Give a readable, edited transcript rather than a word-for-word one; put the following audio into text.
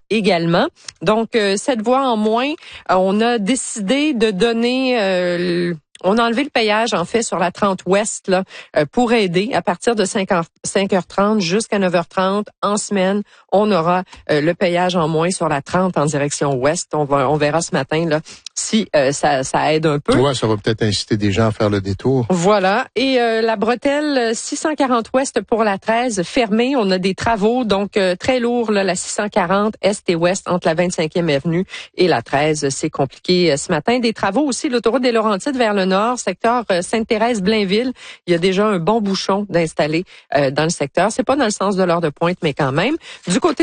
également. Donc, 7 voies en moins. On a décidé de donner... on a enlevé le payage, en fait, sur la 30 Ouest là, pour aider. À partir de 5h30 jusqu'à 9h30 en semaine, on aura le payage en moins sur la 30 en direction Ouest. On verra ce matin là si ça aide un peu. Ouais, ça va peut-être inciter des gens à faire le détour. Voilà. Et la bretelle 640 Ouest pour la 13 fermée. On a des travaux, donc très lourds, là, la 640 Est et Ouest entre la 25e Avenue et la 13. C'est compliqué ce matin. Des travaux aussi, l'autoroute des Laurentides vers le nord, secteur Sainte-Thérèse-Blainville. Il y a déjà un bon bouchon d'installer dans le secteur. C'est pas dans le sens de l'heure de pointe, mais quand même. Du côté